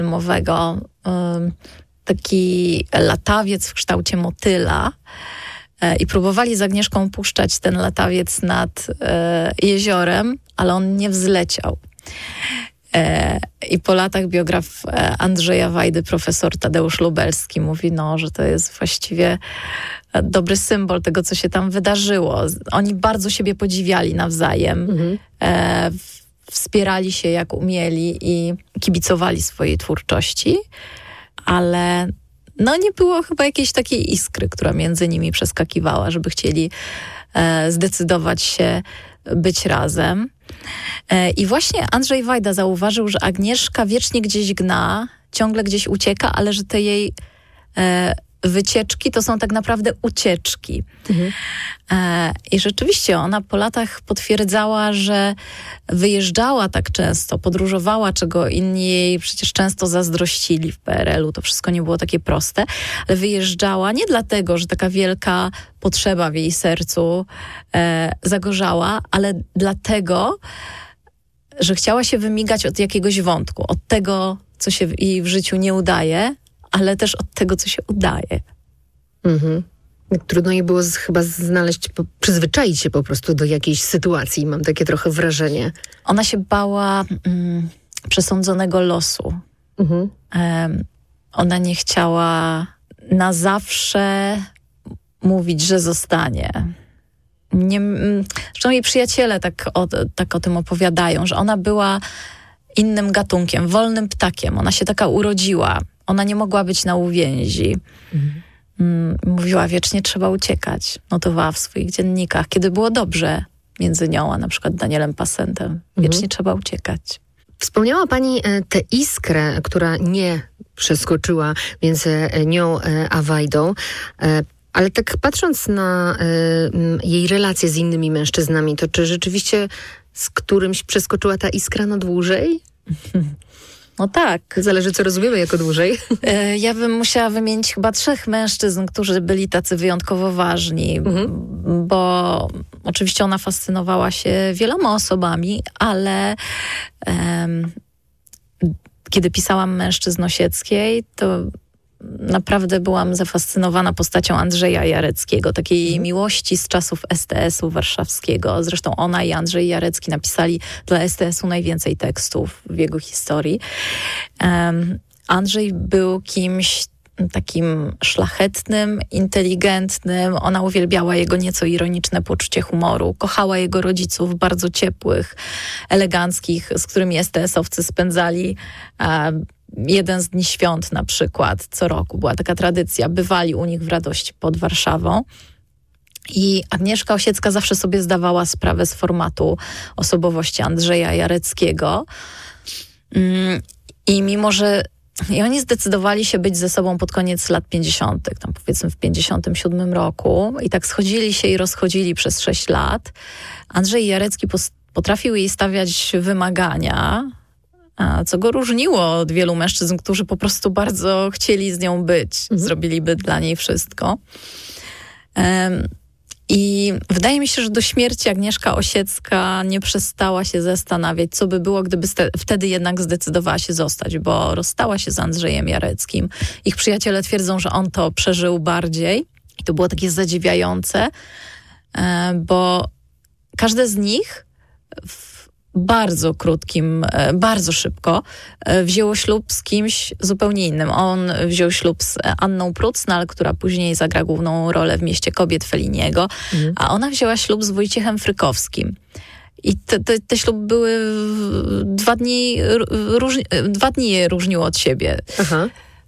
filmowego, taki latawiec w kształcie motyla i próbowali z Agnieszką puszczać ten latawiec nad jeziorem, ale on nie wzleciał. I po latach biograf Andrzeja Wajdy, profesor Tadeusz Lubelski mówi, że to jest właściwie dobry symbol tego, co się tam wydarzyło. Oni bardzo siebie podziwiali nawzajem, wspierali się jak umieli i kibicowali swojej twórczości, ale nie było chyba jakiejś takiej iskry, która między nimi przeskakiwała, żeby chcieli zdecydować się być razem. I właśnie Andrzej Wajda zauważył, że Agnieszka wiecznie gdzieś gna, ciągle gdzieś ucieka, ale że te jej wycieczki to są tak naprawdę ucieczki. I rzeczywiście ona po latach potwierdzała, że wyjeżdżała tak często, podróżowała, czego inni jej przecież często zazdrościli w PRL-u. To wszystko nie było takie proste, ale wyjeżdżała nie dlatego, że taka wielka potrzeba w jej sercu zagorzała, ale dlatego, że chciała się wymigać od jakiegoś wątku, od tego, co się jej w życiu nie udaje, ale też od tego, co się udaje. Trudno jej było chyba przyzwyczaić się po prostu do jakiejś sytuacji. Mam takie trochę wrażenie. Ona się bała przesądzonego losu. Ona nie chciała na zawsze mówić, że zostanie. Zresztą jej przyjaciele tak o tym opowiadają, że ona była innym gatunkiem, wolnym ptakiem. Ona się taka urodziła. Ona nie mogła być na uwięzi. Mówiła, wiecznie trzeba uciekać. Notowała w swoich dziennikach, kiedy było dobrze między nią a na przykład Danielem Passentem. Wiecznie trzeba uciekać. Wspomniała pani tę iskrę, która nie przeskoczyła między nią a Wajdą, ale tak patrząc na jej relacje z innymi mężczyznami, to czy rzeczywiście z którymś przeskoczyła ta iskra na dłużej? No tak. Zależy, co rozumiemy jako dłużej. Ja bym musiała wymienić chyba 3 mężczyzn, którzy byli tacy wyjątkowo ważni, bo oczywiście ona fascynowała się wieloma osobami, ale kiedy pisałam Mężczyzn Osieckiej, to naprawdę byłam zafascynowana postacią Andrzeja Jareckiego, takiej miłości z czasów STS-u warszawskiego. Zresztą ona i Andrzej Jarecki napisali dla STS-u najwięcej tekstów w jego historii. Andrzej był kimś takim szlachetnym, inteligentnym. Ona uwielbiała jego nieco ironiczne poczucie humoru. Kochała jego rodziców, bardzo ciepłych, eleganckich, z którymi STS-owcy spędzali jeden z dni świąt na przykład co roku. Była taka tradycja. Bywali u nich w Radości pod Warszawą. I Agnieszka Osiecka zawsze sobie zdawała sprawę z formatu osobowości Andrzeja Jareckiego. I mimo, że oni zdecydowali się być ze sobą pod koniec lat 50., tam powiedzmy w 57 roku i tak schodzili się i rozchodzili przez 6 lat. Andrzej Jarecki potrafił jej stawiać wymagania, co go różniło od wielu mężczyzn, którzy po prostu bardzo chcieli z nią być. Zrobiliby dla niej wszystko. I wydaje mi się, że do śmierci Agnieszka Osiecka nie przestała się zastanawiać, co by było, gdyby wtedy jednak zdecydowała się zostać, bo rozstała się z Andrzejem Jareckim. Ich przyjaciele twierdzą, że on to przeżył bardziej. I to było takie zadziwiające, bo każde z nich bardzo krótkim, bardzo szybko wzięło ślub z kimś zupełnie innym. On wziął ślub z Anną Prucnal, która później zagra główną rolę w Mieście Kobiet Felliniego, a ona wzięła ślub z Wojciechem Frykowskim. I te śluby były 2 dni, 2 dni je różniło od siebie. Aha.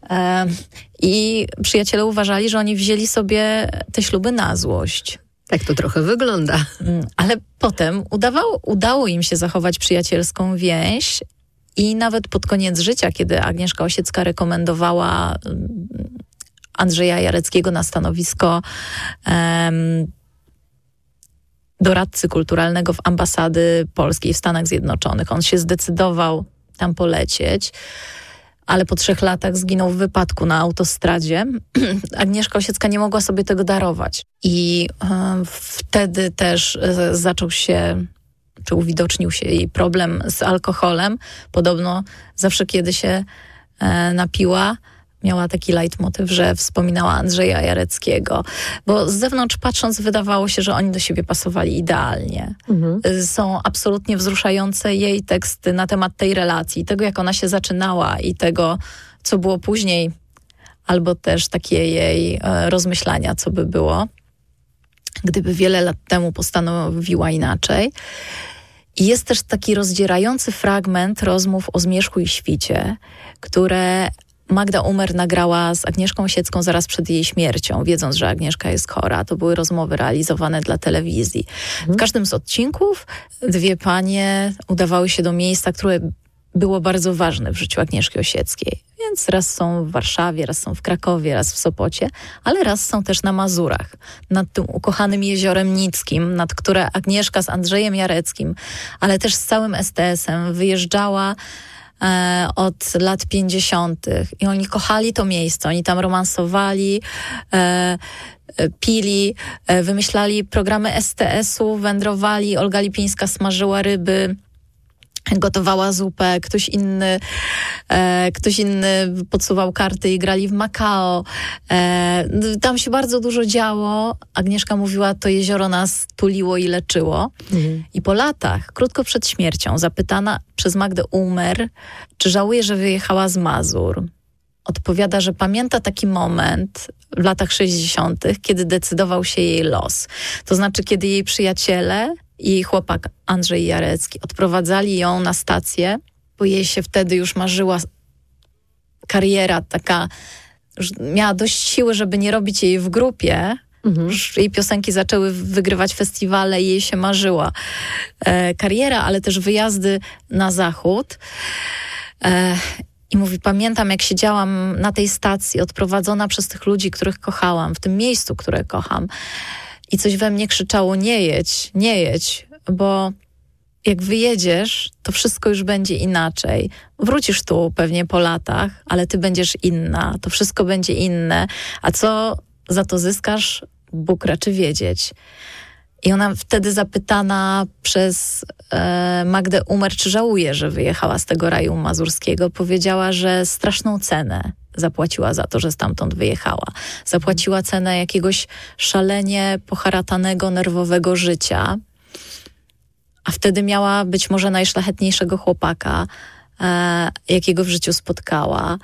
I przyjaciele uważali, że oni wzięli sobie te śluby na złość. Tak to trochę wygląda. Ale potem udało im się zachować przyjacielską więź i nawet pod koniec życia, kiedy Agnieszka Osiecka rekomendowała Andrzeja Jareckiego na stanowisko doradcy kulturalnego w ambasady polskiej w Stanach Zjednoczonych. On się zdecydował tam polecieć, ale po 3 latach zginął w wypadku na autostradzie. Agnieszka Osiecka nie mogła sobie tego darować. I wtedy też zaczął się, czy uwidocznił się jej problem z alkoholem. Podobno zawsze, kiedy się napiła, miała taki leitmotyw, że wspominała Andrzeja Jareckiego, bo z zewnątrz patrząc wydawało się, że oni do siebie pasowali idealnie. Są absolutnie wzruszające jej teksty na temat tej relacji, tego jak ona się zaczynała i tego, co było później, albo też takie jej rozmyślania, co by było, gdyby wiele lat temu postanowiła inaczej. I jest też taki rozdzierający fragment rozmów o Zmierzchu i Świcie, które Magda Umer nagrała z Agnieszką Osiecką zaraz przed jej śmiercią, wiedząc, że Agnieszka jest chora. To były rozmowy realizowane dla telewizji. W każdym z odcinków dwie panie udawały się do miejsca, które było bardzo ważne w życiu Agnieszki Osieckiej. Więc raz są w Warszawie, raz są w Krakowie, raz w Sopocie, ale raz są też na Mazurach, nad tym ukochanym jeziorem Nickim, nad które Agnieszka z Andrzejem Jareckim, ale też z całym STS-em wyjeżdżała od lat 50. I oni kochali to miejsce, oni tam romansowali, pili, wymyślali programy STS-u, wędrowali, Olga Lipińska smażyła ryby, gotowała zupę, ktoś inny podsuwał karty i grali w Makao. Tam się bardzo dużo działo. Agnieszka mówiła, to jezioro nas tuliło i leczyło. I po latach, krótko przed śmiercią, zapytana przez Magdę Umer, czy żałuje, że wyjechała z Mazur. Odpowiada, że pamięta taki moment w latach 60., kiedy decydował się jej los. To znaczy, kiedy jej przyjaciele i jej chłopak Andrzej Jarecki odprowadzali ją na stację, bo jej się wtedy już marzyła kariera taka, już miała dość siły, żeby nie robić jej w grupie. Już jej piosenki zaczęły wygrywać festiwale i jej się marzyła kariera, ale też wyjazdy na zachód. I mówi, pamiętam jak siedziałam na tej stacji odprowadzona przez tych ludzi, których kochałam, w tym miejscu, które kocham. I coś we mnie krzyczało, nie jedź, bo jak wyjedziesz, to wszystko już będzie inaczej. Wrócisz tu pewnie po latach, ale ty będziesz inna, to wszystko będzie inne. A co za to zyskasz, Bóg raczy wiedzieć. I ona wtedy zapytana przez Magdę Umer, czy żałuje, że wyjechała z tego raju mazurskiego, powiedziała, że straszną cenę zapłaciła za to, że stamtąd wyjechała. Zapłaciła cenę jakiegoś szalenie poharatanego, nerwowego życia, a wtedy miała być może najszlachetniejszego chłopaka, jakiego w życiu spotkała.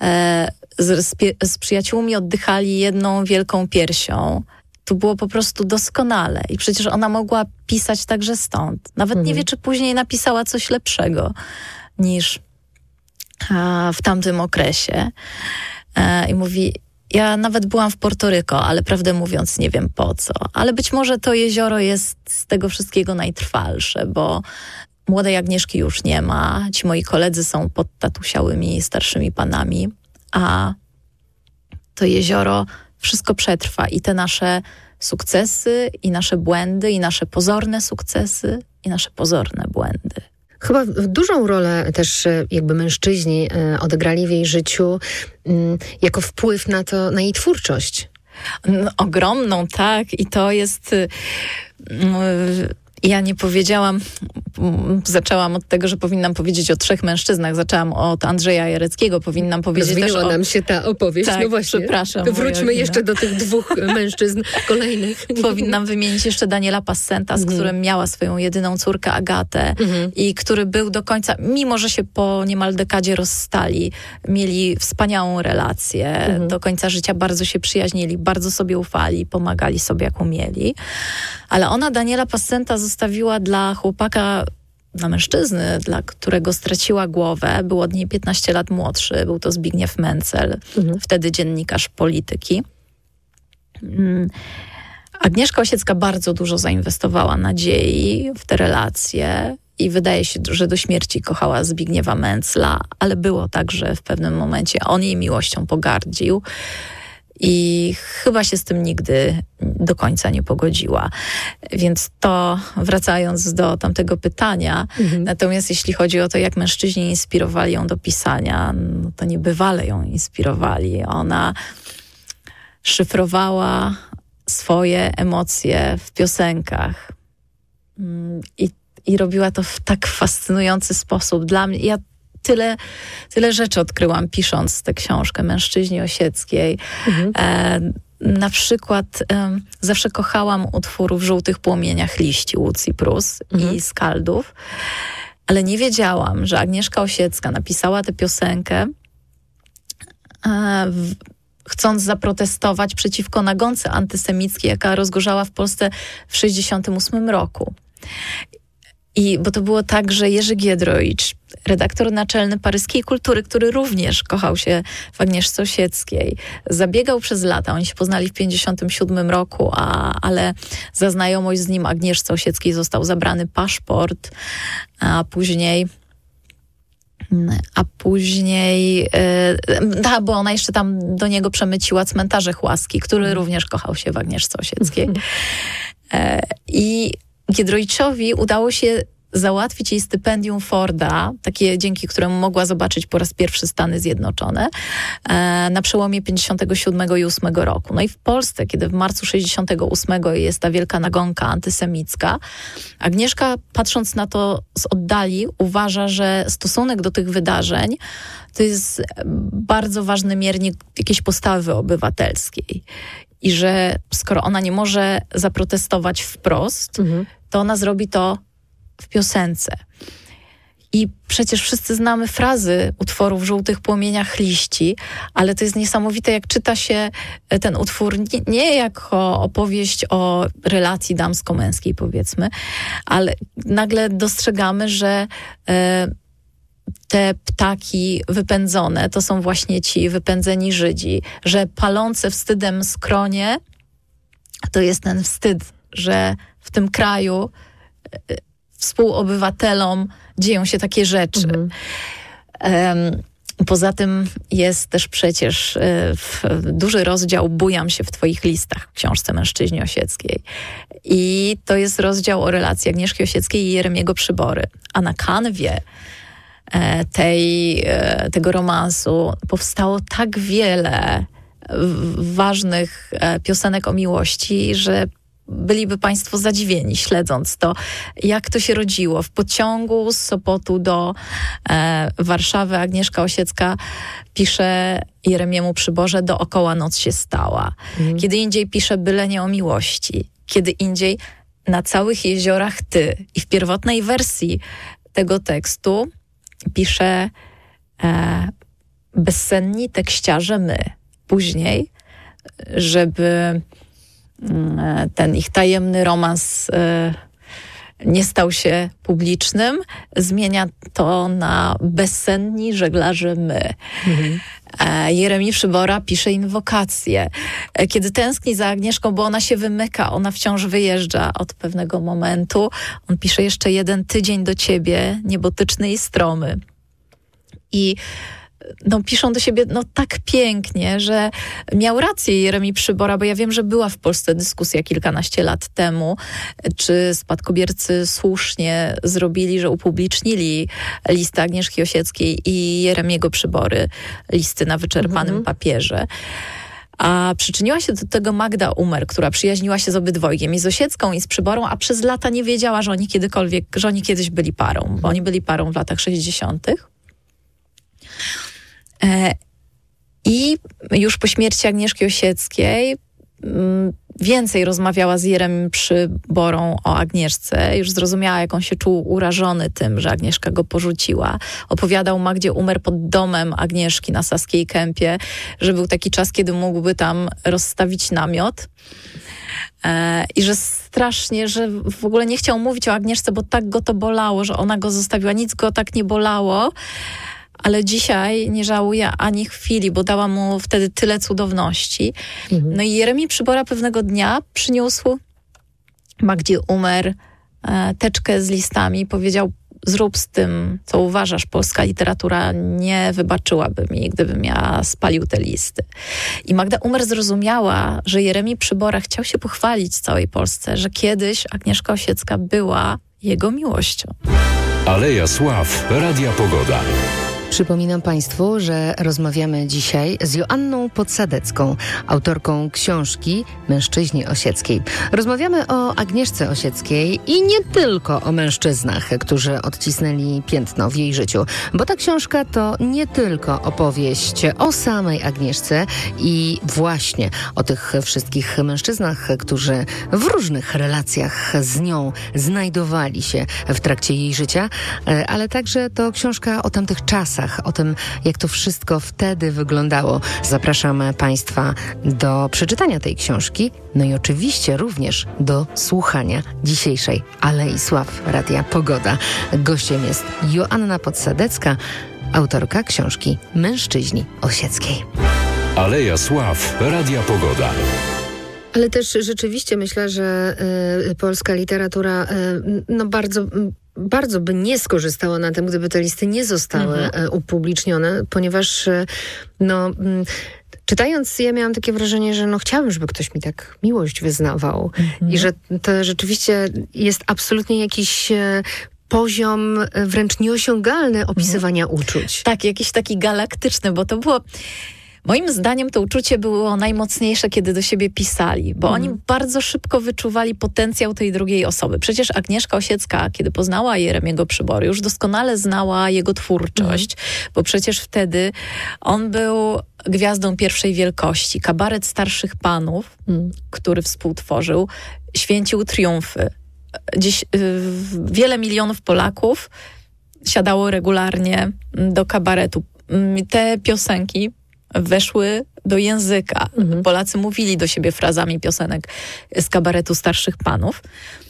Z przyjaciółmi oddychali jedną wielką piersią. To było po prostu doskonale. I przecież ona mogła pisać także stąd. Nawet nie wie, czy później napisała coś lepszego niż w tamtym okresie. I mówi, ja nawet byłam w Portoryko, ale prawdę mówiąc nie wiem po co. Ale być może to jezioro jest z tego wszystkiego najtrwalsze, bo młodej Agnieszki już nie ma. Ci moi koledzy są podtatusiałymi starszymi panami, a to jezioro wszystko przetrwa i te nasze sukcesy, i nasze błędy, i nasze pozorne sukcesy, i nasze pozorne błędy. Chyba dużą rolę też jakby mężczyźni odegrali w jej życiu jako wpływ na jej twórczość. No, ogromną, tak. I to jest... Ja nie powiedziałam, zaczęłam od tego, że powinnam powiedzieć o 3 mężczyznach, zaczęłam od Andrzeja Jareckiego, powinnam powiedzieć też o... nam się ta opowieść, tak, no właśnie. Przepraszam. To wróćmy jeszcze do tych 2 mężczyzn kolejnych. Powinnam wymienić jeszcze Daniela Passenta, z którym miała swoją jedyną córkę Agatę i który był do końca, mimo że się po niemal dekadzie rozstali, mieli wspaniałą relację, do końca życia bardzo się przyjaźnili, bardzo sobie ufali, pomagali sobie jak umieli. Ale ona Daniela Passenta zostawiła dla chłopaka, dla mężczyzny, dla którego straciła głowę. Był od niej 15 lat młodszy. Był to Zbigniew Mencel, wtedy dziennikarz Polityki. Agnieszka Osiecka bardzo dużo zainwestowała nadziei w te relacje i wydaje się, że do śmierci kochała Zbigniewa Mencla, ale było tak, że w pewnym momencie on jej miłością pogardził. I chyba się z tym nigdy do końca nie pogodziła. Więc to, wracając do tamtego pytania, natomiast jeśli chodzi o to, jak mężczyźni inspirowali ją do pisania, no to niebywale ją inspirowali. Ona szyfrowała swoje emocje w piosenkach. I robiła to w tak fascynujący sposób. Dla mnie, ja tyle rzeczy odkryłam, pisząc tę książkę Mężczyźni Osieckiej. Na przykład zawsze kochałam utwór W żółtych płomieniach liści Łucji Prus i Skaldów, ale nie wiedziałam, że Agnieszka Osiecka napisała tę piosenkę chcąc zaprotestować przeciwko nagonce antysemickiej, jaka rozgorzała w Polsce w 1968 roku. Bo to było tak, że Jerzy Giedroyć, redaktor naczelny Paryskiej Kultury, który również kochał się w Agnieszce Osieckiej, zabiegał przez lata. Oni się poznali w 1957 roku, ale za znajomość z nim Agnieszce Osieckiej został zabrany paszport, a później bo ona jeszcze tam do niego przemyciła Cmentarze Chłaski, który również kochał się w Agnieszce Osieckiej. I Giedroyczowi udało się załatwić jej stypendium Forda, takie dzięki któremu mogła zobaczyć po raz pierwszy Stany Zjednoczone na przełomie 57 i 8 roku. No i w Polsce, kiedy w marcu 68 jest ta wielka nagonka antysemicka, Agnieszka, patrząc na to z oddali, uważa, że stosunek do tych wydarzeń to jest bardzo ważny miernik jakiejś postawy obywatelskiej. I że skoro ona nie może zaprotestować wprost, to ona zrobi to w piosence. I przecież wszyscy znamy frazy utworu W żółtych płomieniach liści, ale to jest niesamowite, jak czyta się ten utwór nie jako opowieść o relacji damsko-męskiej, powiedzmy, ale nagle dostrzegamy, że te ptaki wypędzone to są właśnie ci wypędzeni Żydzi, że palące wstydem skronie to jest ten wstyd, że w tym kraju współobywatelom dzieją się takie rzeczy. Poza tym jest też przecież duży rozdział Bujam się w twoich listach w książce Mężczyźni Osieckiej. I to jest rozdział o relacji Agnieszki Osieckiej i Jeremiego Przybory. A na kanwie tego romansu powstało tak wiele ważnych piosenek o miłości, że byliby państwo zadziwieni, śledząc to, jak to się rodziło. W pociągu z Sopotu do Warszawy Agnieszka Osiecka pisze Jeremiemu Przyborze: dookoła noc się stała. Kiedy indziej pisze byle nie o miłości. Kiedy indziej na całych jeziorach ty. I w pierwotnej wersji tego tekstu pisze bezsenni tekściarze my. Później, żeby ten ich tajemny romans nie stał się publicznym, zmienia to na bezsenni żeglarze my. Jeremi Przybora pisze inwokację. Kiedy tęskni za Agnieszką, bo ona się wymyka, ona wciąż wyjeżdża od pewnego momentu. On pisze jeszcze 1 tydzień do ciebie, niebotyczny i stromy. I piszą do siebie tak pięknie, że miał rację Jeremi Przybora, bo ja wiem, że była w Polsce dyskusja kilkanaście lat temu, czy spadkobiercy słusznie zrobili, że upublicznili listę Agnieszki Osieckiej i Jeremiego Przybory, listy na wyczerpanym papierze. A przyczyniła się do tego Magda Umer, która przyjaźniła się z obydwojgiem, i z Osiecką, i z Przyborą, a przez lata nie wiedziała, że oni kiedyś byli parą, bo oni byli parą w latach 60. I już po śmierci Agnieszki Osieckiej więcej rozmawiała z Jeremim Przyborą o Agnieszce. Już zrozumiała, jak on się czuł urażony tym, że Agnieszka go porzuciła. Opowiadał Magdzie Umer pod domem Agnieszki na Saskiej Kępie, że był taki czas, kiedy mógłby tam rozstawić namiot. I że strasznie, że w ogóle nie chciał mówić o Agnieszce, bo tak go to bolało, że ona go zostawiła. Nic go tak nie bolało. Ale dzisiaj nie żałuje ani chwili, bo dała mu wtedy tyle cudowności. No i Jeremi Przybora pewnego dnia przyniósł Magdzie Umer teczkę z listami i powiedział: zrób z tym, co uważasz, polska literatura nie wybaczyłaby mi, gdybym ja spalił te listy. I Magda Umer zrozumiała, że Jeremi Przybora chciał się pochwalić całej Polsce, że kiedyś Agnieszka Osiecka była jego miłością. Aleja Sław, Radia Pogoda. Przypominam Państwu, że rozmawiamy dzisiaj z Joanną Podsadecką, autorką książki Mężczyźni Osieckiej. Rozmawiamy o Agnieszce Osieckiej i nie tylko o mężczyznach, którzy odcisnęli piętno w jej życiu, bo ta książka to nie tylko opowieść o samej Agnieszce i właśnie o tych wszystkich mężczyznach, którzy w różnych relacjach z nią znajdowali się w trakcie jej życia, ale także to książka o tamtych czasach, o tym, jak to wszystko wtedy wyglądało. Zapraszam Państwa do przeczytania tej książki, no i oczywiście również do słuchania dzisiejszej Alei Sław Radia Pogoda. Gościem jest Joanna Podsadecka, autorka książki Mężczyźni Osieckiej. Aleja Sław Radia Pogoda. Ale też rzeczywiście myślę, że polska literatura bardzo by nie skorzystała na tym, gdyby te listy nie zostały upublicznione, ponieważ czytając ja miałam takie wrażenie, że chciałabym, żeby ktoś mi tak miłość wyznawał i że to rzeczywiście jest absolutnie jakiś poziom wręcz nieosiągalny opisywania uczuć. Tak, jakiś taki galaktyczny, bo to było... Moim zdaniem to uczucie było najmocniejsze, kiedy do siebie pisali, bo oni bardzo szybko wyczuwali potencjał tej drugiej osoby. Przecież Agnieszka Osiecka, kiedy poznała Jeremiego Przybory, już doskonale znała jego twórczość, bo przecież wtedy on był gwiazdą pierwszej wielkości. Kabaret Starszych Panów, który współtworzył, święcił triumfy. Dziś wiele milionów Polaków siadało regularnie do kabaretu. Te piosenki weszły do języka. Polacy mówili do siebie frazami piosenek z kabaretu Starszych Panów.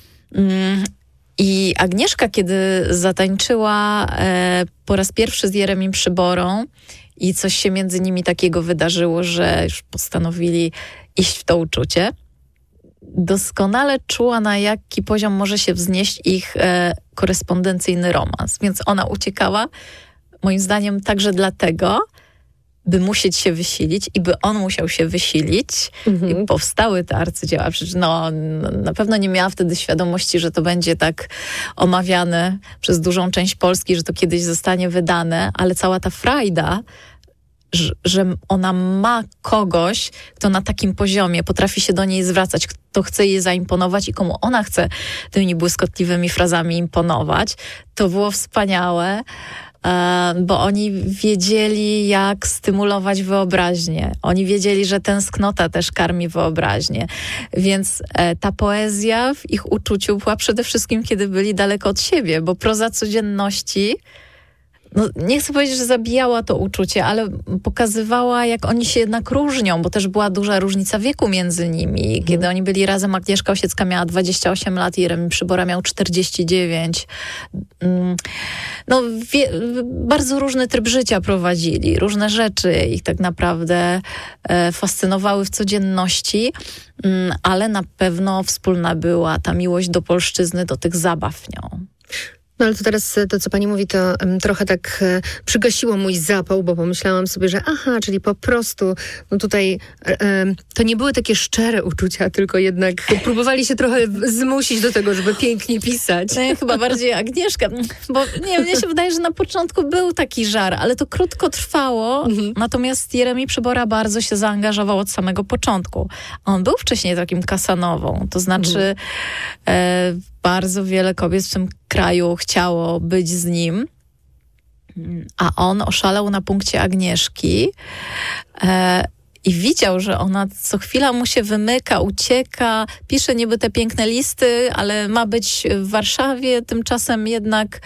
I Agnieszka, kiedy zatańczyła po raz pierwszy z Jeremim Przyborą i coś się między nimi takiego wydarzyło, że już postanowili iść w to uczucie, doskonale czuła, na jaki poziom może się wznieść ich korespondencyjny romans. Więc ona uciekała, moim zdaniem, także dlatego, by musieć się wysilić i by on musiał się wysilić i powstały te arcydzieła. Przecież na pewno nie miała wtedy świadomości, że to będzie tak omawiane przez dużą część Polski, że to kiedyś zostanie wydane, ale cała ta frajda, że ona ma kogoś, kto na takim poziomie potrafi się do niej zwracać, kto chce jej zaimponować i komu ona chce tymi błyskotliwymi frazami imponować, to było wspaniałe. Bo oni wiedzieli, jak stymulować wyobraźnię. Oni wiedzieli, że tęsknota też karmi wyobraźnię. Więc ta poezja w ich uczuciu była przede wszystkim, kiedy byli daleko od siebie, bo proza codzienności, nie chcę powiedzieć, że zabijała to uczucie, ale pokazywała, jak oni się jednak różnią, bo też była duża różnica wieku między nimi. Kiedy oni byli razem, Agnieszka Osiecka miała 28 lat, Jeremi Przybora miał 49. Bardzo różny tryb życia prowadzili, różne rzeczy ich tak naprawdę fascynowały w codzienności, ale na pewno wspólna była ta miłość do polszczyzny, do tych zabaw nią. No ale to teraz to, co pani mówi, to trochę tak przygasiło mój zapał, bo pomyślałam sobie, że czyli po prostu tutaj to nie były takie szczere uczucia, tylko jednak próbowali się trochę zmusić do tego, żeby pięknie pisać. Chyba bardziej Agnieszka, bo mnie się wydaje, że na początku był taki żar, ale to krótko trwało, natomiast Jeremi Przybora bardzo się zaangażował od samego początku. On był wcześniej takim Casanową, to znaczy bardzo wiele kobiet w tym kraju chciało być z nim, a on oszalał na punkcie Agnieszki i widział, że ona co chwila mu się wymyka, ucieka, pisze niby te piękne listy, ale ma być w Warszawie, tymczasem jednak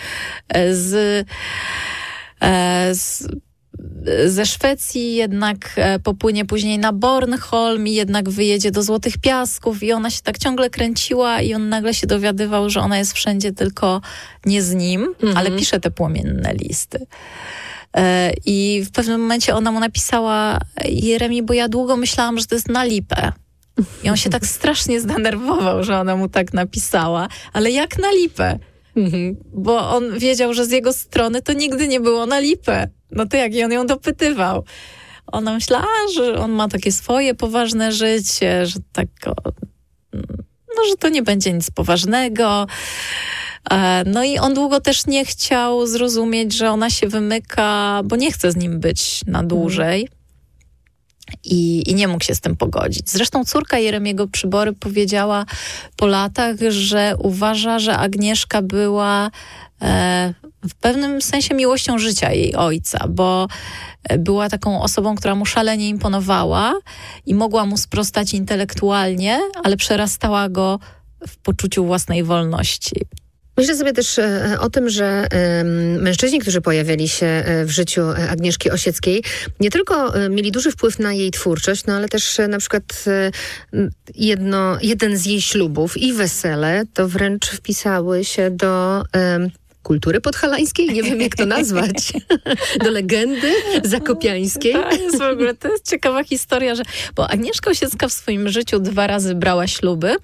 ze Szwecji jednak popłynie później na Bornholm i jednak wyjedzie do Złotych Piasków i ona się tak ciągle kręciła i on nagle się dowiadywał, że ona jest wszędzie, tylko nie z nim, ale pisze te płomienne listy. I w pewnym momencie ona mu napisała: Jeremi, bo ja długo myślałam, że to jest na lipę. I on się tak strasznie zdenerwował, że ona mu tak napisała, ale jak na lipę? Bo on wiedział, że z jego strony to nigdy nie było na lipę. No to jak? I on ją dopytywał. Ona myślała, że on ma takie swoje poważne życie, że tak, że to nie będzie nic poważnego. No i on długo też nie chciał zrozumieć, że ona się wymyka, bo nie chce z nim być na dłużej. I nie mógł się z tym pogodzić. Zresztą córka Jeremiego Przybory powiedziała po latach, że uważa, że Agnieszka była w pewnym sensie miłością życia jej ojca, bo była taką osobą, która mu szalenie imponowała i mogła mu sprostać intelektualnie, ale przerastała go w poczuciu własnej wolności. Myślę sobie też o tym, że mężczyźni, którzy pojawiali się w życiu Agnieszki Osieckiej, nie tylko mieli duży wpływ na jej twórczość, no ale też na przykład jeden z jej ślubów i wesele to wręcz wpisały się do kultury podhalańskiej, nie wiem jak to nazwać, do legendy zakopiańskiej. To jest ciekawa historia, bo Agnieszka Osiecka w swoim życiu 2 razy brała śluby.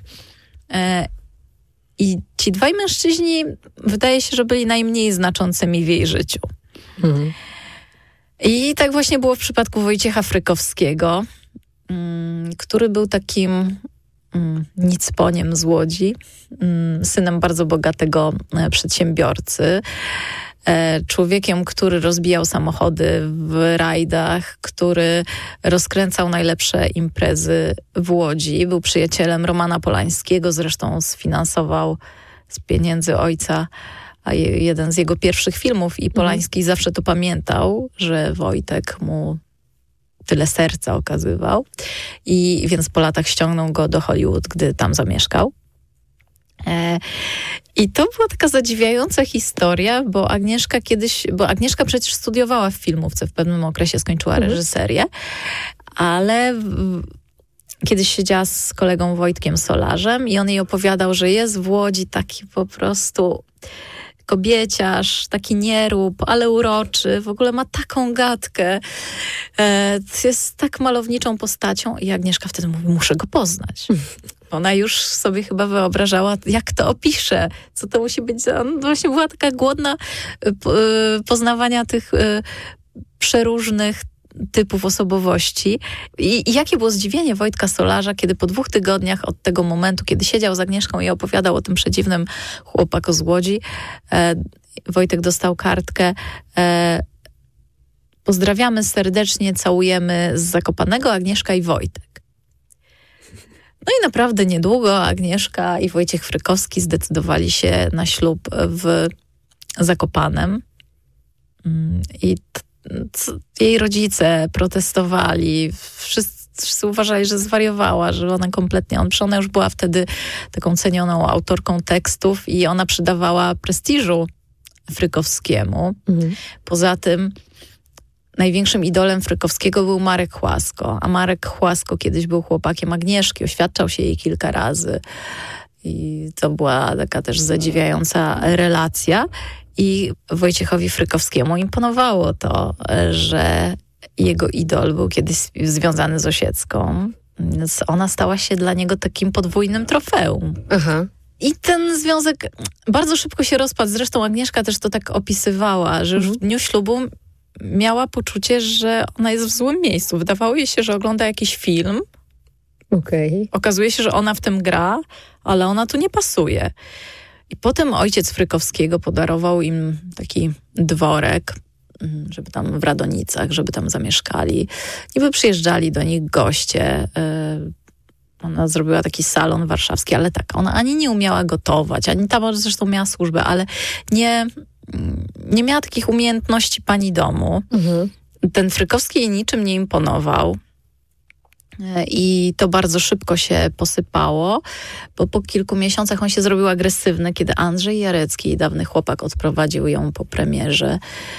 I ci 2 mężczyźni, wydaje się, że byli najmniej znaczącymi w jej życiu. I tak właśnie było w przypadku Wojciecha Frykowskiego, który był takim nicponiem z Łodzi, synem bardzo bogatego przedsiębiorcy, człowiekiem, który rozbijał samochody w rajdach, który rozkręcał najlepsze imprezy w Łodzi. Był przyjacielem Romana Polańskiego, zresztą sfinansował z pieniędzy ojca jeden z jego pierwszych filmów i Polański zawsze to pamiętał, że Wojtek mu tyle serca okazywał. I więc po latach ściągnął go do Hollywood, gdy tam zamieszkał. I to była taka zadziwiająca historia, bo Agnieszka przecież studiowała w filmówce, w pewnym okresie skończyła reżyserię, ale kiedyś siedziała z kolegą Wojtkiem Solarzem i on jej opowiadał, że jest w Łodzi taki po prostu kobieciarz, taki nierób, ale uroczy, w ogóle ma taką gadkę, jest tak malowniczą postacią i Agnieszka wtedy mówi, muszę go poznać. Ona już sobie chyba wyobrażała, jak to opisze, co to musi być. Ona właśnie była taka głodna poznawania tych przeróżnych typów osobowości. I jakie było zdziwienie Wojtka Solarza, kiedy po 2 tygodniach od tego momentu, kiedy siedział z Agnieszką i opowiadał o tym przedziwnym chłopaku z Łodzi, Wojtek dostał kartkę: pozdrawiamy serdecznie, całujemy z Zakopanego Agnieszka i Wojtek. No i naprawdę niedługo Agnieszka i Wojciech Frykowski zdecydowali się na ślub w Zakopanem. I jej rodzice protestowali, wszyscy uważali, że zwariowała, że ona kompletnie, ona już była wtedy taką cenioną autorką tekstów i ona przydawała prestiżu Frykowskiemu. Poza tym największym idolem Frykowskiego był Marek Chłasko, a Marek Chłasko kiedyś był chłopakiem Agnieszki, oświadczał się jej kilka razy i to była taka też zadziwiająca relacja. I Wojciechowi Frykowskiemu imponowało to, że jego idol był kiedyś związany z Osiecką, więc ona stała się dla niego takim podwójnym trofeum. Aha. I ten związek bardzo szybko się rozpadł. Zresztą Agnieszka też to tak opisywała, że już w dniu ślubu miała poczucie, że ona jest w złym miejscu. Wydawało jej się, że ogląda jakiś film. Okej. Okazuje się, że ona w tym gra, ale ona tu nie pasuje. I potem ojciec Frykowskiego podarował im taki dworek, żeby tam w Radonicach, żeby tam zamieszkali. Niby przyjeżdżali do nich goście. Ona zrobiła taki salon warszawski, ale tak, ona ani nie umiała gotować, ani tam zresztą miała służbę, ale nie miała takich umiejętności pani domu. Ten Frykowski jej niczym nie imponował. I to bardzo szybko się posypało, bo po kilku miesiącach on się zrobił agresywny, kiedy Andrzej Jarecki, dawny chłopak, odprowadził ją po premierze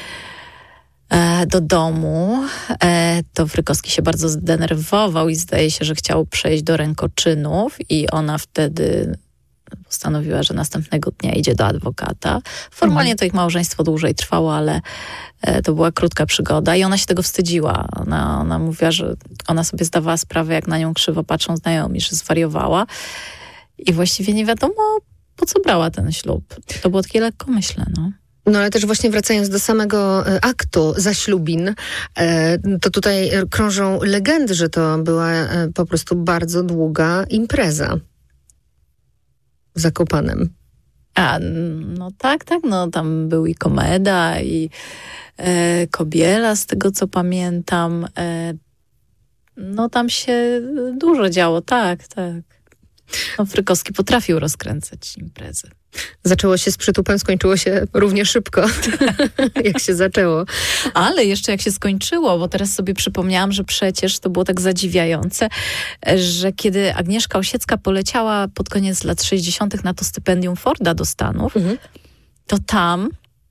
do domu. To Frykowski się bardzo zdenerwował i zdaje się, że chciał przejść do rękoczynów i ona wtedy postanowiła, że następnego dnia idzie do adwokata. Formalnie to ich małżeństwo dłużej trwało, ale to była krótka przygoda i ona się tego wstydziła. Ona mówiła, że ona sobie zdawała sprawę, jak na nią krzywo patrzą znajomi, że zwariowała i właściwie nie wiadomo, po co brała ten ślub. To było takie lekkomyślne, no. No ale też właśnie wracając do samego aktu zaślubin, to tutaj krążą legendy, że to była po prostu bardzo długa impreza w Zakopanem. No tak, no tam był i Komeda, i Kobiela, z tego co pamiętam. No tam się dużo działo, tak. No, Frykowski potrafił rozkręcać imprezy. Zaczęło się z przytupem, skończyło się równie szybko, jak się zaczęło. Ale jeszcze jak się skończyło, bo teraz sobie przypomniałam, że przecież to było tak zadziwiające, że kiedy Agnieszka Osiecka poleciała pod koniec lat 60. na to stypendium Forda do Stanów, to tam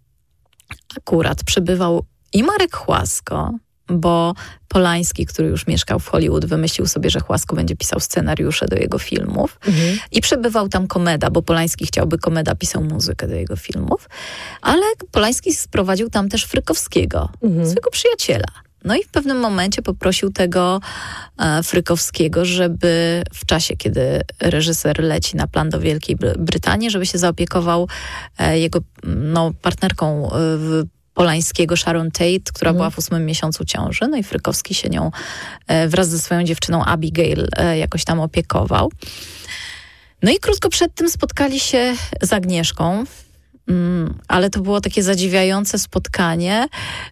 akurat przebywał i Marek Chłasko, bo Polański, który już mieszkał w Hollywood, wymyślił sobie, że Chłasko będzie pisał scenariusze do jego filmów. I przebywał tam Komeda, bo Polański chciałby, Komeda pisał muzykę do jego filmów. Ale Polański sprowadził tam też Frykowskiego, swojego przyjaciela. No i w pewnym momencie poprosił tego Frykowskiego, żeby w czasie, kiedy reżyser leci na plan do Wielkiej Brytanii, żeby się zaopiekował jego partnerką Polańskiego, Sharon Tate, która była w 8. miesiącu ciąży. No i Frykowski się nią wraz ze swoją dziewczyną Abigail jakoś tam opiekował. No i krótko przed tym spotkali się z Agnieszką, ale to było takie zadziwiające spotkanie,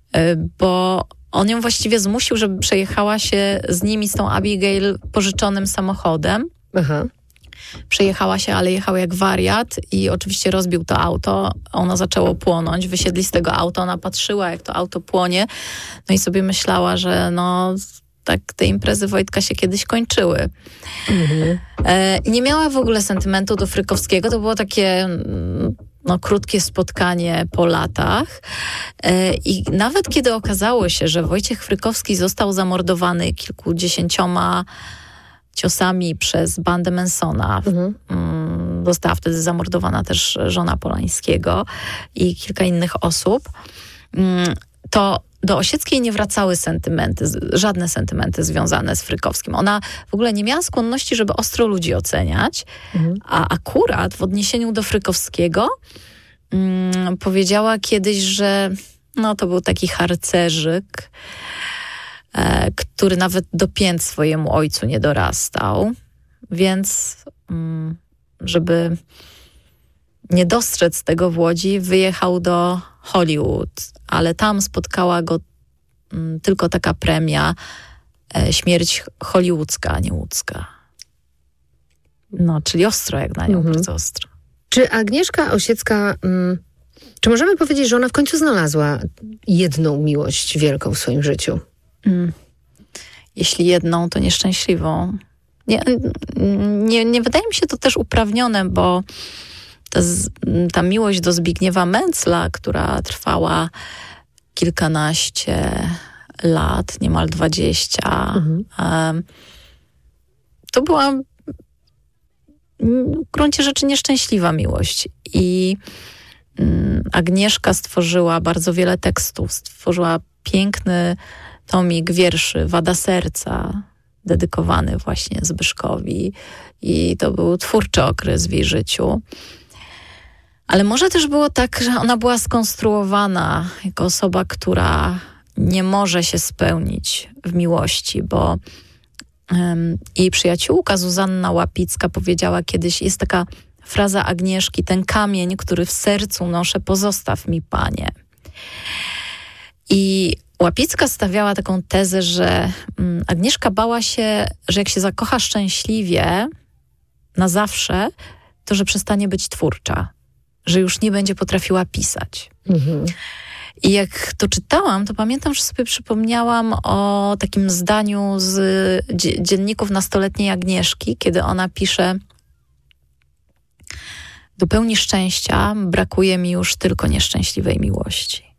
bo on ją właściwie zmusił, żeby przejechała się z nimi, z tą Abigail, pożyczonym samochodem. Przejechała się, ale jechał jak wariat i oczywiście rozbił to auto. Ono zaczęło płonąć. Wysiedli z tego auta, ona patrzyła, jak to auto płonie. No i sobie myślała, że tak te imprezy Wojtka się kiedyś kończyły. Nie miała w ogóle sentymentu do Frykowskiego. To było takie krótkie spotkanie po latach. I nawet kiedy okazało się, że Wojciech Frykowski został zamordowany kilkudziesięcioma ciosami przez bandę Mansona. Została wtedy zamordowana też żona Polańskiego i kilka innych osób. To do Osieckiej nie wracały żadne sentymenty związane z Frykowskim. Ona w ogóle nie miała skłonności, żeby ostro ludzi oceniać, a akurat w odniesieniu do Frykowskiego powiedziała kiedyś, że to był taki harcerzyk, który nawet do pięt swojemu ojcu nie dorastał. Więc żeby nie dostrzec tego w Łodzi, wyjechał do Hollywood, ale tam spotkała go tylko taka premia, śmierć hollywoodzka, a nie łódzka. Czyli ostro jak na nią, bardzo ostro. Czy Agnieszka Osiecka, czy możemy powiedzieć, że ona w końcu znalazła jedną miłość wielką w swoim życiu? Jeśli jedną, to nieszczęśliwą. Nie wydaje mi się to też uprawnione, bo ta miłość do Zbigniewa Mencla, która trwała kilkanaście lat, niemal 20, to była w gruncie rzeczy nieszczęśliwa miłość. I Agnieszka stworzyła bardzo wiele tekstów, stworzyła piękny tomik wierszy Wada serca, dedykowany właśnie Zbyszkowi. I to był twórczy okres w jej życiu. Ale może też było tak, że ona była skonstruowana jako osoba, która nie może się spełnić w miłości, bo jej przyjaciółka Zuzanna Łapicka powiedziała kiedyś, jest taka fraza Agnieszki, ten kamień, który w sercu noszę, pozostaw mi, Panie. I Łapicka stawiała taką tezę, że Agnieszka bała się, że jak się zakocha szczęśliwie na zawsze, to że przestanie być twórcza, że już nie będzie potrafiła pisać. I jak to czytałam, to pamiętam, że sobie przypomniałam o takim zdaniu z dzienników nastoletniej Agnieszki, kiedy ona pisze: do pełni szczęścia brakuje mi już tylko nieszczęśliwej miłości.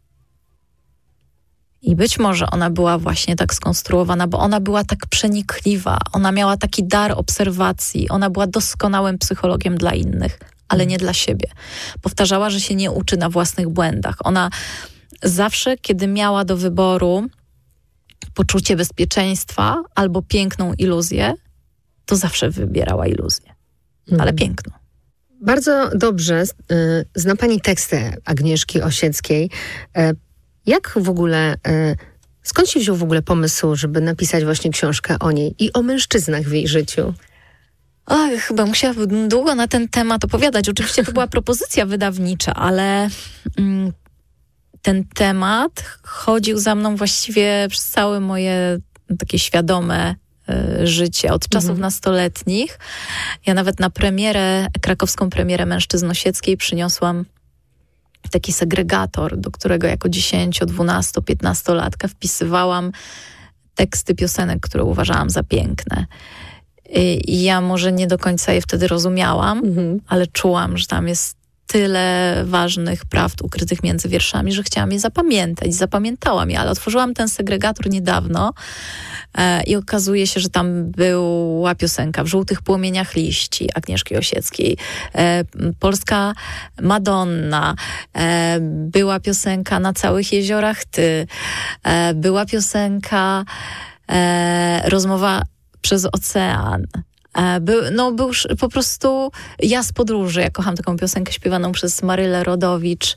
I być może ona była właśnie tak skonstruowana, bo ona była tak przenikliwa, ona miała taki dar obserwacji, ona była doskonałym psychologiem dla innych, ale nie dla siebie. Powtarzała, że się nie uczy na własnych błędach. Ona zawsze, kiedy miała do wyboru poczucie bezpieczeństwa albo piękną iluzję, to zawsze wybierała iluzję, ale piękną. Bardzo dobrze zna Pani teksty Agnieszki Osieckiej. Jak w ogóle, skąd się wziął w ogóle pomysł, żeby napisać właśnie książkę o niej i o mężczyznach w jej życiu? Chyba musiałabym długo na ten temat opowiadać. Oczywiście to była propozycja wydawnicza, ale ten temat chodził za mną właściwie przez całe moje takie świadome życie, od czasów nastoletnich. Ja nawet na krakowską premierę Mężczyzn Osieckiej przyniosłam taki segregator, do którego jako 10, 12, 15-latka wpisywałam teksty piosenek, które uważałam za piękne. I ja może nie do końca je wtedy rozumiałam, ale czułam, że tam jest tyle ważnych prawd ukrytych między wierszami, że chciałam je zapamiętać. Zapamiętałam je, ale otworzyłam ten segregator niedawno i okazuje się, że tam była piosenka W żółtych płomieniach liści Agnieszki Osieckiej, polska Madonna, była piosenka Na całych jeziorach ty, była piosenka Rozmowa przez ocean. Był po prostu Ja z podróży. Ja kocham taką piosenkę śpiewaną przez Marylę Rodowicz.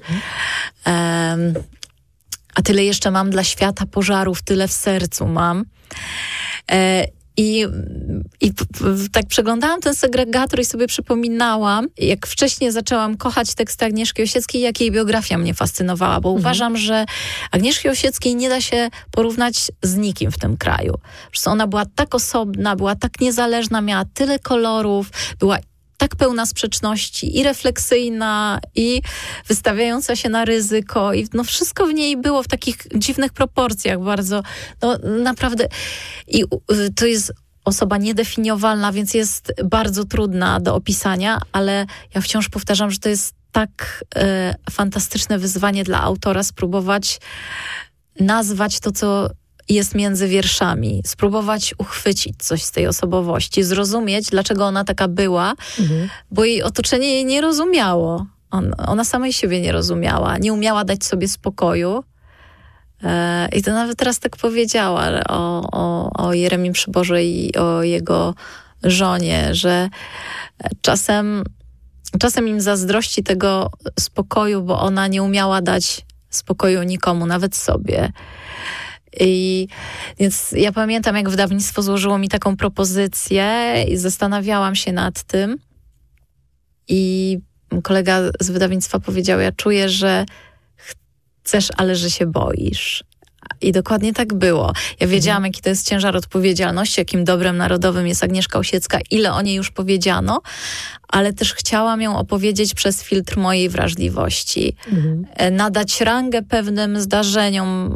A tyle jeszcze mam dla świata pożarów, tyle w sercu mam. I tak przeglądałam ten segregator i sobie przypominałam, jak wcześniej zaczęłam kochać teksty Agnieszki Osieckiej, jak jej biografia mnie fascynowała, bo uważam, że Agnieszki Osieckiej nie da się porównać z nikim w tym kraju. Ona była tak osobna, była tak niezależna, miała tyle kolorów, była tak pełna sprzeczności i refleksyjna, i wystawiająca się na ryzyko, i wszystko w niej było w takich dziwnych proporcjach bardzo, naprawdę. I to jest osoba niedefiniowalna, więc jest bardzo trudna do opisania, ale ja wciąż powtarzam, że to jest tak fantastyczne wyzwanie dla autora spróbować nazwać to, co jest między wierszami, spróbować uchwycić coś z tej osobowości, zrozumieć, dlaczego ona taka była, bo jej otoczenie jej nie rozumiało. Ona samej siebie nie rozumiała, nie umiała dać sobie spokoju. I to nawet teraz tak powiedziała o Jeremim Przyborze i o jego żonie, że czasem im zazdrości tego spokoju, bo ona nie umiała dać spokoju nikomu, nawet sobie. Więc ja pamiętam, jak wydawnictwo złożyło mi taką propozycję i zastanawiałam się nad tym. I kolega z wydawnictwa powiedział, ja czuję, że chcesz, ale że się boisz. I dokładnie tak było. Ja wiedziałam, jaki to jest ciężar odpowiedzialności, jakim dobrem narodowym jest Agnieszka Osiecka, ile o niej już powiedziano, ale też chciałam ją opowiedzieć przez filtr mojej wrażliwości. Nadać rangę pewnym zdarzeniom,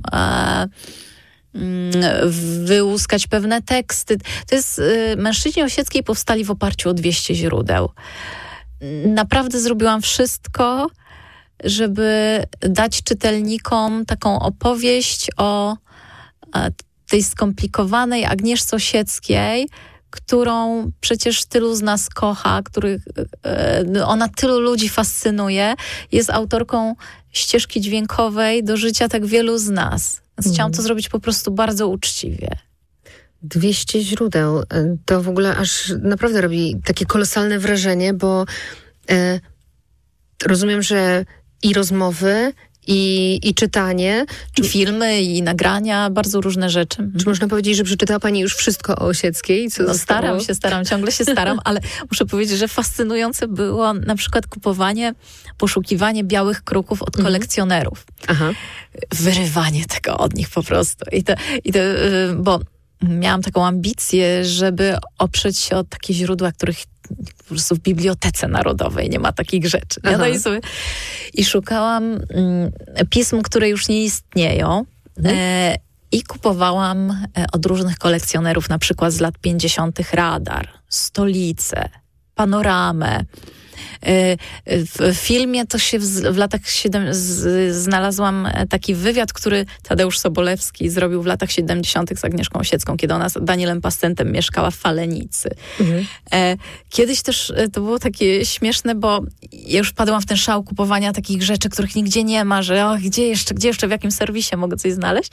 wyłuskać pewne teksty. To jest, Mężczyźni Osieckiej powstali w oparciu o 200 źródeł. Naprawdę zrobiłam wszystko, żeby dać czytelnikom taką opowieść o tej skomplikowanej Agnieszce Osieckiej, którą przecież tylu z nas kocha, ona tylu ludzi fascynuje, jest autorką ścieżki dźwiękowej do życia tak wielu z nas. Więc chciałam to zrobić po prostu bardzo uczciwie. 200 źródeł. To w ogóle aż naprawdę robi takie kolosalne wrażenie, bo rozumiem, że i rozmowy, i czytanie. I filmy, i nagrania, bardzo różne rzeczy. Czy można powiedzieć, że przeczytała pani już wszystko o Osieckiej? Staram, ciągle się staram, ale muszę powiedzieć, że fascynujące było na przykład poszukiwanie białych kruków od kolekcjonerów. Aha. Wyrywanie tego od nich po prostu. Bo miałam taką ambicję, żeby oprzeć się o takie źródła, których po prostu w Bibliotece Narodowej nie ma takich rzeczy. I szukałam pism, które już nie istnieją, i kupowałam od różnych kolekcjonerów, na przykład z lat 50. Radar, Stolicę, Panoramę. W filmie to się w latach znalazłam taki wywiad, który Tadeusz Sobolewski zrobił w latach 70. z Agnieszką Osiecką, kiedy ona z Danielem Pastentem mieszkała w Falenicy. Kiedyś też to było takie śmieszne, bo ja już wpadłam w ten szał kupowania takich rzeczy, których nigdzie nie ma, że gdzie jeszcze, w jakim serwisie mogę coś znaleźć.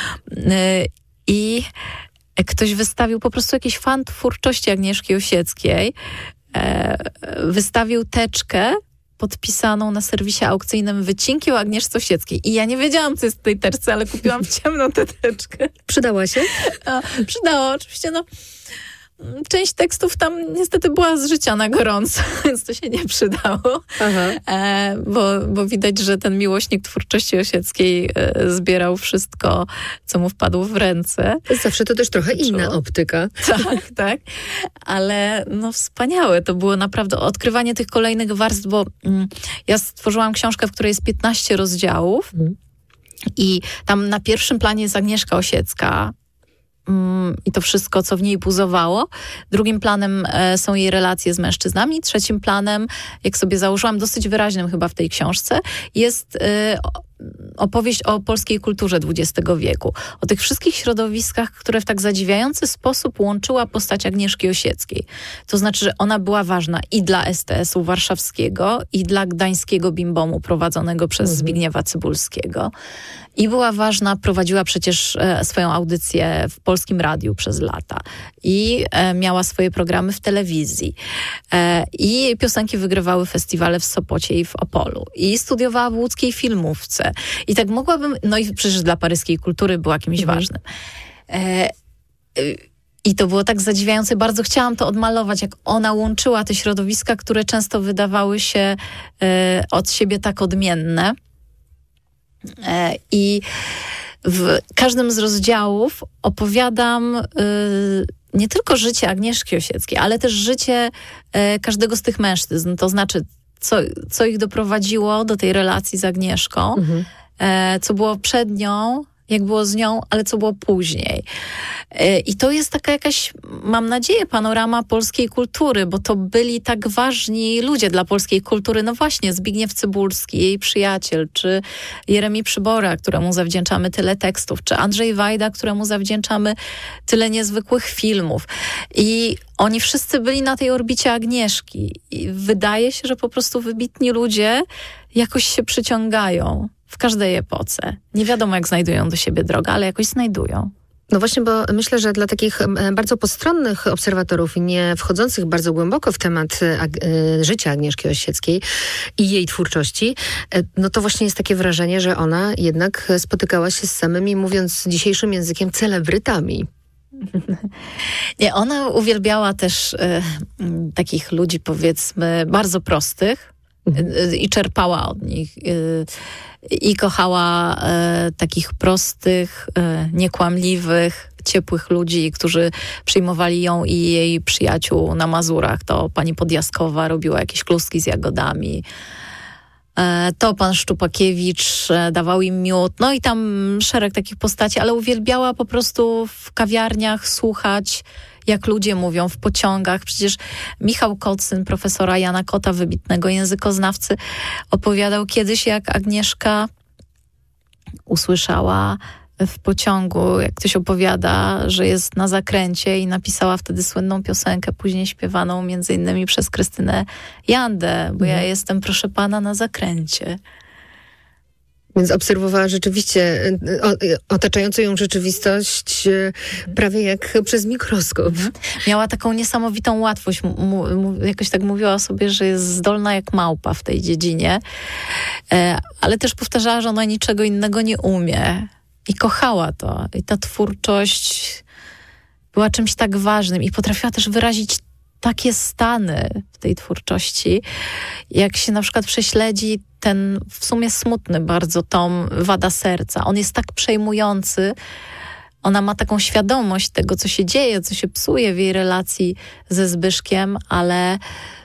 I ktoś wystawił po prostu jakiś fan twórczości Agnieszki Osieckiej, wystawił teczkę podpisaną na serwisie aukcyjnym wycinki o Agnieszce Osieckiej. I ja nie wiedziałam, co jest w tej teczce, ale kupiłam w ciemno tę teczkę. Przydała się? Przydała, oczywiście. część tekstów tam niestety była z życia na gorąco, więc to się nie przydało. Bo widać, że ten miłośnik twórczości osieckiej zbierał wszystko, co mu wpadło w ręce. Zawsze to też trochę inna optyka. Tak. Ale wspaniałe. To było naprawdę odkrywanie tych kolejnych warstw, bo ja stworzyłam książkę, w której jest 15 rozdziałów i tam na pierwszym planie jest Agnieszka Osiecka, i to wszystko, co w niej buzowało. Drugim planem są jej relacje z mężczyznami. Trzecim planem, jak sobie założyłam, dosyć wyraźnym chyba w tej książce, jest opowieść o polskiej kulturze XX wieku. O tych wszystkich środowiskach, które w tak zadziwiający sposób łączyła postać Agnieszki Osieckiej. To znaczy, że ona była ważna i dla STS-u warszawskiego, i dla gdańskiego bimbomu prowadzonego przez Zbigniewa Cybulskiego. I była ważna, prowadziła przecież swoją audycję w Polskim Radiu przez lata. I miała swoje programy w telewizji. I jej piosenki wygrywały festiwale w Sopocie i w Opolu. I studiowała w łódzkiej filmówce. I tak mogłabym... No i przecież dla paryskiej kultury była kimś ważnym. I to było tak zadziwiające. Bardzo chciałam to odmalować, jak ona łączyła te środowiska, które często wydawały się od siebie tak odmienne. I w każdym z rozdziałów opowiadam nie tylko życie Agnieszki Osieckiej, ale też życie każdego z tych mężczyzn. To znaczy, co ich doprowadziło do tej relacji z Agnieszką, co było przed nią, jak było z nią, ale co było później. I to jest taka jakaś, mam nadzieję, panorama polskiej kultury, bo to byli tak ważni ludzie dla polskiej kultury. No właśnie, Zbigniew Cybulski, jej przyjaciel, czy Jeremi Przybora, któremu zawdzięczamy tyle tekstów, czy Andrzej Wajda, któremu zawdzięczamy tyle niezwykłych filmów. I oni wszyscy byli na tej orbicie Agnieszki. I wydaje się, że po prostu wybitni ludzie jakoś się przyciągają w każdej epoce. Nie wiadomo, jak znajdują do siebie drogę, ale jakoś znajdują. No właśnie, bo myślę, że dla takich bardzo postronnych obserwatorów i nie wchodzących bardzo głęboko w temat życia Agnieszki Osieckiej i jej twórczości, no to właśnie jest takie wrażenie, że ona jednak spotykała się z samymi, mówiąc dzisiejszym językiem, celebrytami. Nie, ona uwielbiała też takich ludzi, powiedzmy, bardzo prostych i czerpała od nich. I kochała takich prostych, niekłamliwych, ciepłych ludzi, którzy przyjmowali ją i jej przyjaciół na Mazurach. To pani Podjaskowa robiła jakieś kluski z jagodami. To pan Szczupakiewicz dawał im miód. No i tam szereg takich postaci, ale uwielbiała po prostu w kawiarniach słuchać, jak ludzie mówią, w pociągach. Przecież Michał Kot, syn profesora Jana Kota, wybitnego językoznawcy, opowiadał kiedyś, jak Agnieszka usłyszała w pociągu, jak ktoś opowiada, że jest na zakręcie i napisała wtedy słynną piosenkę, później śpiewaną między innymi przez Krystynę Jandę, bo ja jestem, proszę pana, na zakręcie. Więc obserwowała rzeczywiście otaczającą ją rzeczywistość prawie jak przez mikroskop. Miała taką niesamowitą łatwość. Jakoś tak mówiła o sobie, że jest zdolna jak małpa w tej dziedzinie. Ale też powtarzała, że ona niczego innego nie umie. I kochała to. I ta twórczość była czymś tak ważnym. I potrafiła też wyrazić takie stany w tej twórczości, jak się na przykład prześledzi ten w sumie smutny bardzo tom Wada serca. On jest tak przejmujący. Ona ma taką świadomość tego, co się dzieje, co się psuje w jej relacji ze Zbyszkiem, ale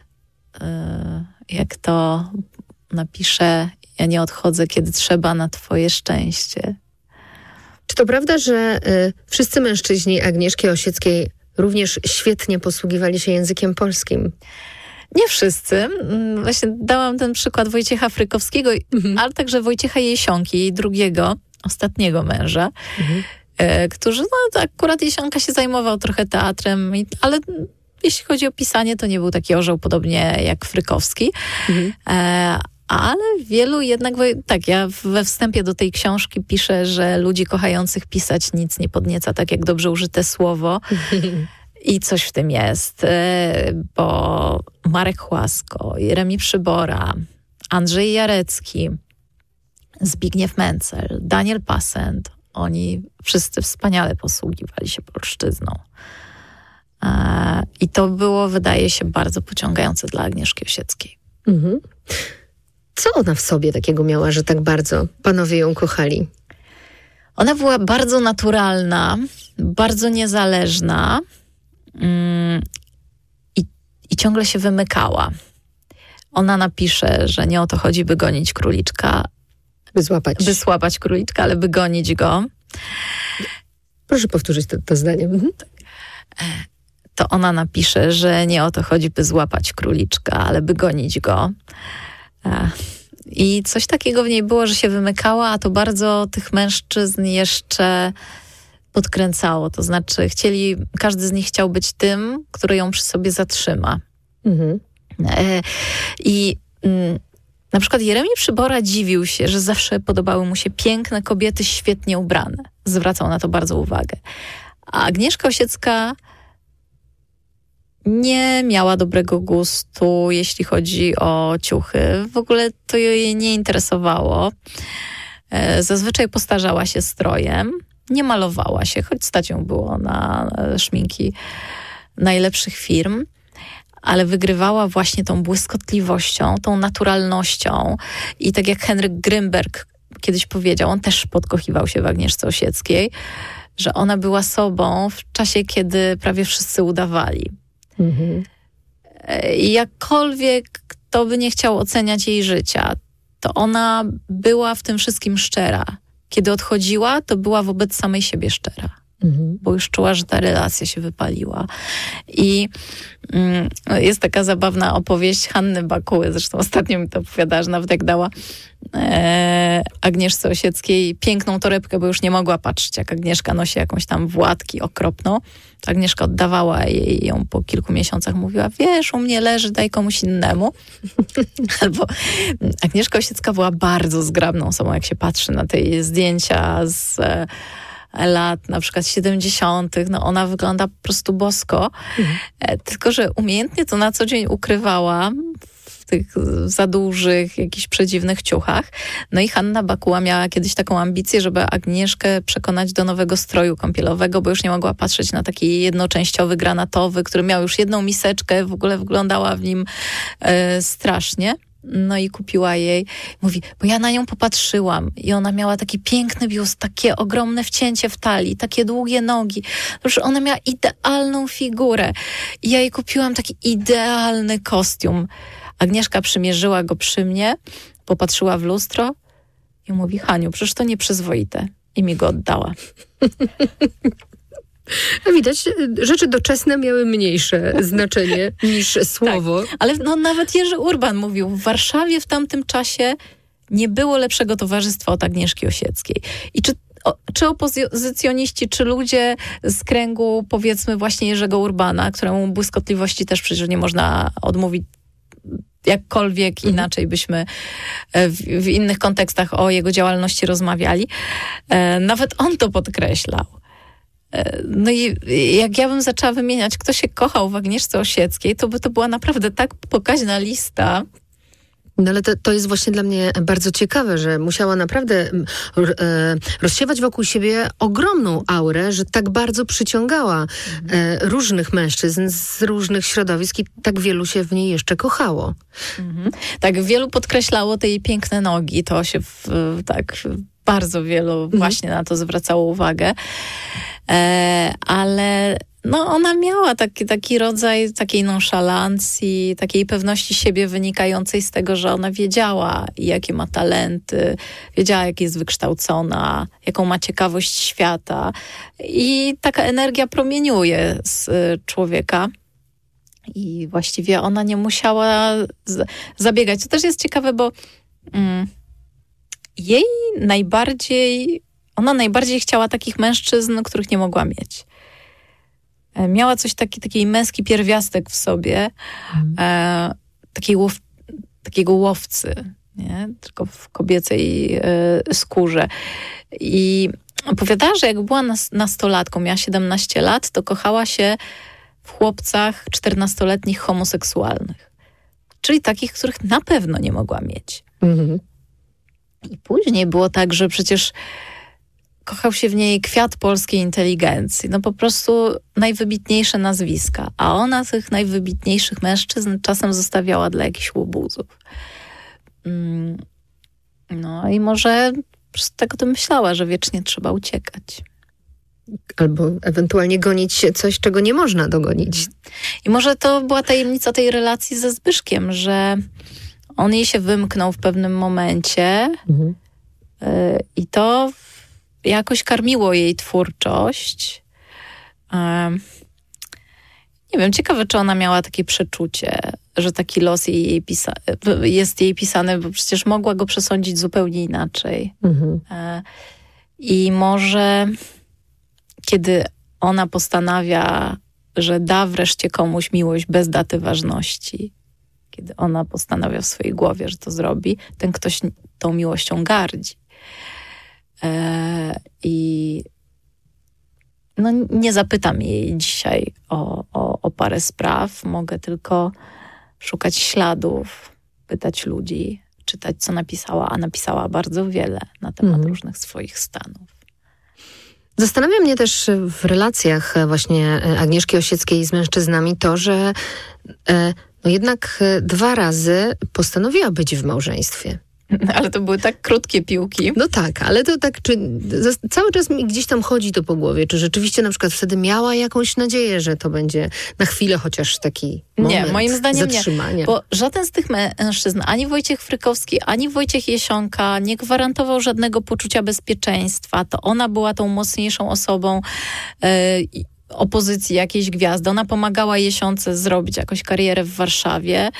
jak to napisze, ja nie odchodzę, kiedy trzeba, na twoje szczęście. Czy to prawda, że wszyscy mężczyźni Agnieszki Osieckiej również świetnie posługiwali się językiem polskim? Nie wszyscy. Właśnie dałam ten przykład Wojciecha Frykowskiego, ale także Wojciecha Jesionki, jej drugiego, ostatniego męża, którzy, no akurat Jesionka się zajmował trochę teatrem, ale jeśli chodzi o pisanie, to nie był taki orzeł podobnie jak Frykowski. Ale wielu jednak, tak, ja we wstępie do tej książki piszę, że ludzi kochających pisać nic nie podnieca tak jak dobrze użyte słowo. I coś w tym jest, bo Marek Chłasko, Jeremi Przybora, Andrzej Jarecki, Zbigniew Mencel, Daniel Passent, oni wszyscy wspaniale posługiwali się polszczyzną. I to było, wydaje się, bardzo pociągające dla Agnieszki Osieckiej. Mhm. Co ona w sobie takiego miała, że tak bardzo panowie ją kochali? Ona była bardzo naturalna, bardzo niezależna i ciągle się wymykała. Ona napisze, że nie o to chodzi, by gonić króliczka. By złapać króliczka, ale by gonić go. Proszę powtórzyć to zdanie. Mhm. To ona napisze, że nie o to chodzi, by złapać króliczka, ale by gonić go. I coś takiego w niej było, że się wymykała, a to bardzo tych mężczyzn jeszcze podkręcało. To znaczy każdy z nich chciał być tym, który ją przy sobie zatrzyma. Mhm. Na przykład Jeremi Przybora dziwił się, że zawsze podobały mu się piękne kobiety, świetnie ubrane. Zwracał na to bardzo uwagę. A Agnieszka Osiecka nie miała dobrego gustu, jeśli chodzi o ciuchy. W ogóle to jej nie interesowało. Zazwyczaj postarzała się strojem, nie malowała się, choć stać ją było na szminki najlepszych firm, ale wygrywała właśnie tą błyskotliwością, tą naturalnością. I tak jak Henryk Grynberg kiedyś powiedział, on też podkochiwał się w Agnieszce Osieckiej, że ona była sobą w czasie, kiedy prawie wszyscy udawali. Mhm. I jakkolwiek kto by nie chciał oceniać jej życia, to ona była w tym wszystkim szczera. Kiedy odchodziła, to była wobec samej siebie szczera. Bo już czuła, że ta relacja się wypaliła. I jest taka zabawna opowieść Hanny Bakuły, zresztą ostatnio mi to opowiadała, że nawet jak dała Agnieszce Osieckiej piękną torebkę, bo już nie mogła patrzeć, jak Agnieszka nosi jakąś tam Władki okropną, to Agnieszka oddawała jej ją po kilku miesiącach, mówiła, wiesz, u mnie leży, daj komuś innemu. Albo Agnieszka Osiecka była bardzo zgrabną osobą, jak się patrzy na te zdjęcia z lat na przykład 70. No ona wygląda po prostu bosko, tylko że umiejętnie to na co dzień ukrywała w tych za dużych, jakichś przedziwnych ciuchach. No i Hanna Bakuła miała kiedyś taką ambicję, żeby Agnieszkę przekonać do nowego stroju kąpielowego, bo już nie mogła patrzeć na taki jednoczęściowy, granatowy, który miał już jedną miseczkę, w ogóle wyglądała w nim strasznie. No i kupiła jej. Mówi, bo ja na nią popatrzyłam i ona miała taki piękny biust, takie ogromne wcięcie w talii, takie długie nogi. Przecież ona miała idealną figurę. I ja jej kupiłam taki idealny kostium. Agnieszka przymierzyła go przy mnie, popatrzyła w lustro i mówi, Haniu, przecież to nieprzyzwoite. I mi go oddała. Widać, rzeczy doczesne miały mniejsze znaczenie niż słowo. Tak, ale nawet Jerzy Urban mówił, w Warszawie w tamtym czasie nie było lepszego towarzystwa od Agnieszki Osieckiej. I czy opozycjoniści, czy ludzie z kręgu, powiedzmy właśnie Jerzego Urbana, któremu błyskotliwości też przecież nie można odmówić, jakkolwiek inaczej byśmy w innych kontekstach o jego działalności rozmawiali, nawet on to podkreślał. No i jak ja bym zaczęła wymieniać, kto się kochał w Agnieszce Osieckiej, to by to była naprawdę tak pokaźna lista. No ale to jest właśnie dla mnie bardzo ciekawe, że musiała naprawdę rozsiewać wokół siebie ogromną aurę, że tak bardzo przyciągała różnych mężczyzn z różnych środowisk i tak wielu się w niej jeszcze kochało. Tak, wielu podkreślało te jej piękne nogi, to się bardzo wielu właśnie na to zwracało uwagę. Ale ona miała taki rodzaj takiej nonszalancji, takiej pewności siebie wynikającej z tego, że ona wiedziała, jakie ma talenty, wiedziała, jak jest wykształcona, jaką ma ciekawość świata. I taka energia promieniuje z człowieka. I właściwie ona nie musiała zabiegać. To też jest ciekawe, bo ona najbardziej chciała takich mężczyzn, których nie mogła mieć. Miała coś taki męski pierwiastek w sobie, takiego łowcy, nie? Tylko w kobiecej skórze. I opowiadała, że jak była nastolatką, miała 17 lat, to kochała się w chłopcach 14-letnich homoseksualnych. Czyli takich, których na pewno nie mogła mieć. I później było tak, że przecież kochał się w niej kwiat polskiej inteligencji. No po prostu najwybitniejsze nazwiska. A ona tych najwybitniejszych mężczyzn czasem zostawiała dla jakichś łobuzów. No i może z tego to myślała, że wiecznie trzeba uciekać. Albo ewentualnie gonić coś, czego nie można dogonić. I może to była tajemnica tej relacji ze Zbyszkiem, że on jej się wymknął w pewnym momencie i to jakoś karmiło jej twórczość. Nie wiem, ciekawe, czy ona miała takie przeczucie, że taki los jest jej pisany, bo przecież mogła go przesądzić zupełnie inaczej. I może kiedy ona postanawia, że da wreszcie komuś miłość bez daty ważności, kiedy ona postanawia w swojej głowie, że to zrobi, ten ktoś tą miłością gardzi. I no, nie zapytam jej dzisiaj o parę spraw. Mogę tylko szukać śladów, pytać ludzi, czytać, co napisała, a napisała bardzo wiele na temat różnych swoich stanów. Zastanawia mnie też w relacjach właśnie Agnieszki Osieckiej z mężczyznami to, że no jednak 2 razy postanowiła być w małżeństwie. Ale to były tak krótkie piłki. No tak, ale to tak, czy cały czas mi gdzieś tam chodzi to po głowie, czy rzeczywiście na przykład wtedy miała jakąś nadzieję, że to będzie na chwilę chociaż taki moment nie, moim zdaniem zatrzymania. Nie, bo żaden z tych mężczyzn, ani Wojciech Frykowski, ani Wojciech Jesionka nie gwarantował żadnego poczucia bezpieczeństwa. To ona była tą mocniejszą osobą opozycji jakiejś gwiazdy. Ona pomagała Jesionce zrobić jakąś karierę w Warszawie.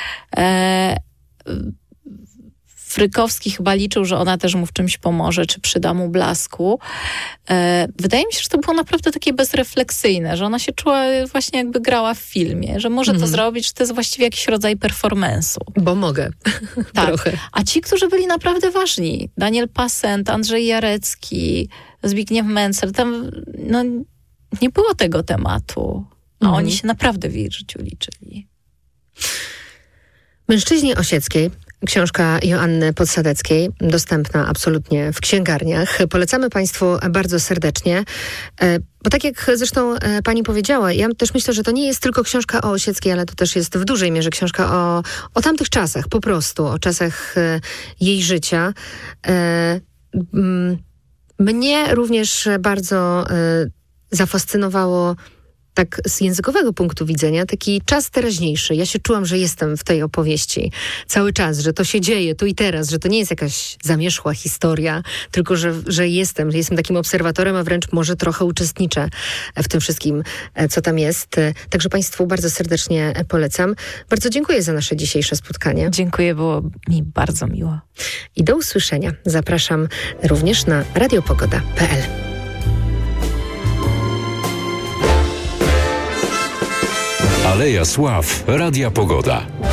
Frykowski chyba liczył, że ona też mu w czymś pomoże, czy przyda mu blasku. Wydaje mi się, że to było naprawdę takie bezrefleksyjne, że ona się czuła właśnie jakby grała w filmie, że może to zrobić, że to jest właściwie jakiś rodzaj performance'u. Bo mogę. Tak. Trochę. A ci, którzy byli naprawdę ważni, Daniel Passent, Andrzej Jarecki, Zbigniew Mencel, tam no, nie było tego tematu. A oni się naprawdę w jej życiu liczyli. Mężczyźni Osieckiej. Książka Joanny Podsadeckiej, dostępna absolutnie w księgarniach. Polecamy Państwu bardzo serdecznie, bo tak jak zresztą Pani powiedziała, ja też myślę, że to nie jest tylko książka o Osieckiej, ale to też jest w dużej mierze książka o tamtych czasach, po prostu, o czasach jej życia. Mnie również bardzo zafascynowało tak z językowego punktu widzenia, taki czas teraźniejszy. Ja się czułam, że jestem w tej opowieści cały czas, że to się dzieje tu i teraz, że to nie jest jakaś zamierzchła historia, tylko że jestem takim obserwatorem, a wręcz może trochę uczestniczę w tym wszystkim, co tam jest. Także Państwu bardzo serdecznie polecam. Bardzo dziękuję za nasze dzisiejsze spotkanie. Dziękuję, było mi bardzo miło. I do usłyszenia. Zapraszam również na radiopogoda.pl. Aleja Sław, Radia Pogoda.